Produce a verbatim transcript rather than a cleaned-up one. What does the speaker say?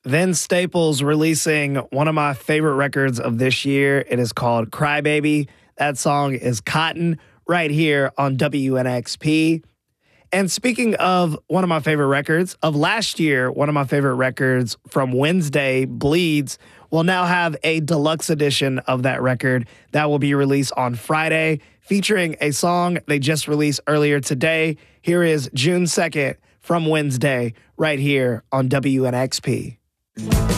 Vince Staples releasing one of my favorite records of this year. It is called Crybaby. That song is Cotton, right here on W N X P. And speaking of one of my favorite records of last year, one of my favorite records from Wednesday, Bleeds, will now have a deluxe edition of that record that will be released on Friday, featuring a song they just released earlier today. Here is June second from Wednesday, right here on W N X P.